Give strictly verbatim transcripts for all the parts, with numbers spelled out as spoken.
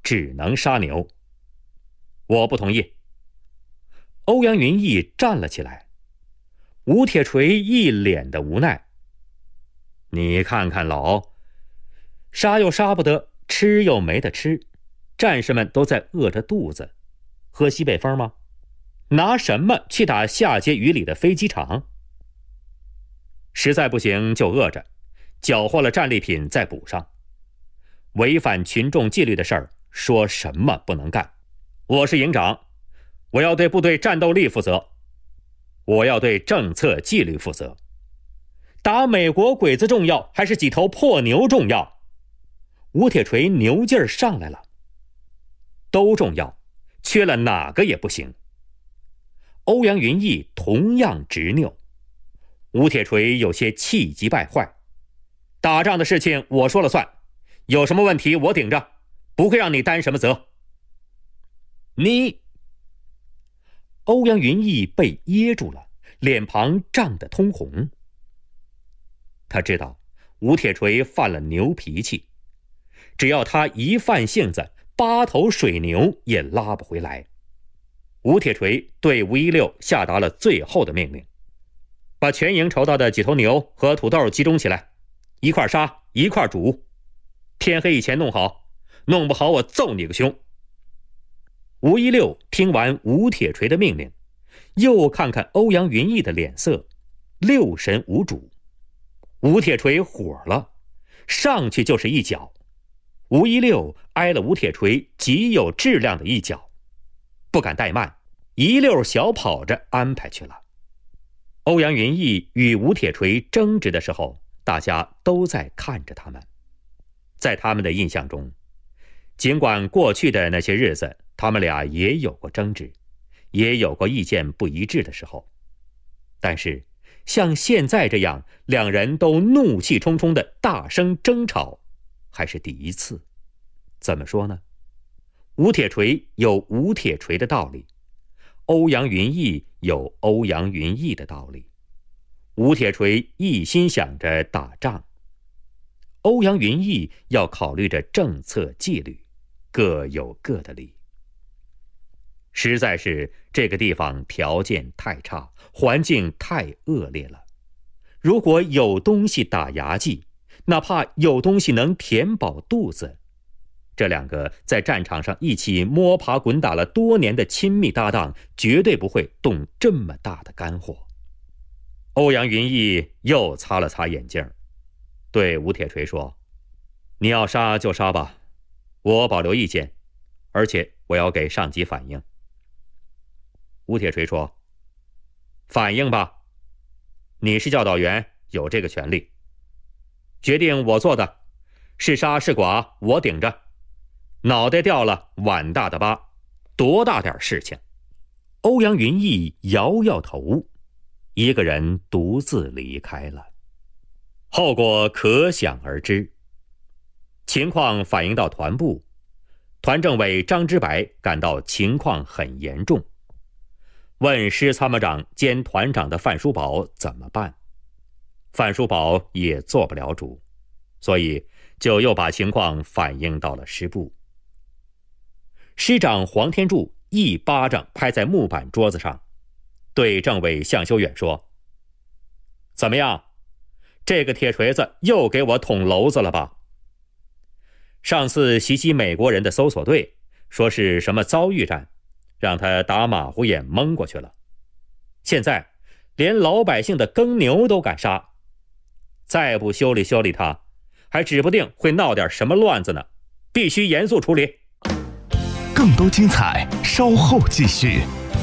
只能杀牛。我不同意。欧阳云逸站了起来，吴铁锤一脸的无奈。你看看老，杀又杀不得，吃又没得吃，战士们都在饿着肚子，喝西北风吗？拿什么去打下碣隅里的飞机场？实在不行就饿着，缴获了战利品再补上。违反群众纪律的事儿，说什么不能干。我是营长，我要对部队战斗力负责，我要对政策纪律负责。打美国鬼子重要还是几头破牛重要？吴铁锤牛劲儿上来了。都重要，缺了哪个也不行。欧阳云逸同样执拗。吴铁锤有些气急败坏。打仗的事情我说了算，有什么问题我顶着，不会让你担什么责。你……欧阳云逸被噎住了，脸庞涨得通红。他知道吴铁锤犯了牛脾气，只要他一犯性子，八头水牛也拉不回来。吴铁锤对吴一六下达了最后的命令，把全营筹到的几头牛和土豆集中起来，一块杀一块煮，天黑以前弄好，弄不好我揍你个凶。吴一六听完吴铁锤的命令，又看看欧阳云逸的脸色，六神无主。吴铁锤火了，上去就是一脚。吴一六挨了吴铁锤极有质量的一脚，不敢怠慢，一溜小跑着安排去了。欧阳云逸与吴铁锤争执的时候，大家都在看着他们。在他们的印象中，尽管过去的那些日子他们俩也有过争执，也有过意见不一致的时候，但是像现在这样两人都怒气冲冲的大声争吵，还是第一次。怎么说呢？吴铁锤有吴铁锤的道理，欧阳云逸有欧阳云逸的道理。吴铁锤一心想着打仗，欧阳云逸要考虑着政策纪律，各有各的理。实在是这个地方条件太差，环境太恶劣了。如果有东西打牙祭，哪怕有东西能填饱肚子，这两个在战场上一起摸爬滚打了多年的亲密搭档，绝对不会动这么大的肝火。欧阳云逸又擦了擦眼镜，对吴铁锤说：“你要杀就杀吧，我保留意见，而且我要给上级反映。”吴铁锤说：“反映吧，你是教导员，有这个权利。决定我做的，是杀是剐我顶着，脑袋掉了碗大的疤，多大点事情。”欧阳云逸摇摇头，一个人独自离开了。后果可想而知。情况反映到团部，团政委张之白感到情况很严重，问师参谋长兼团长的范书宝怎么办。范书宝也做不了主，所以就又把情况反映到了师部。师长黄天柱一巴掌拍在木板桌子上，对政委向修远说：“怎么样，这个铁锤子又给我捅娄子了吧？上次袭击美国人的搜索队，说是什么遭遇战，让他打马虎眼蒙过去了。现在连老百姓的耕牛都敢杀，再不修理修理他，还指不定会闹点什么乱子呢，必须严肃处理。” 更多精彩稍后继续。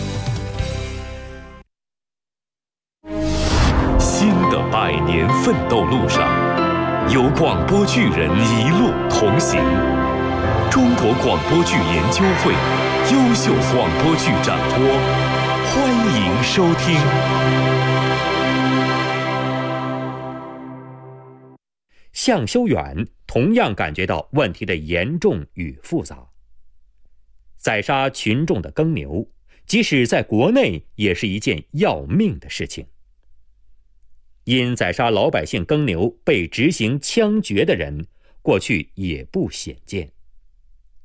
新的百年奋斗路上，有广播剧人一路同行。中国广播剧研究会优秀广播剧展播，欢迎收听。 向修远同样感觉到问题的严重与复杂。宰杀群众的耕牛，即使在国内也是一件要命的事情。因宰杀老百姓耕牛被执行枪决的人，过去也不鲜见。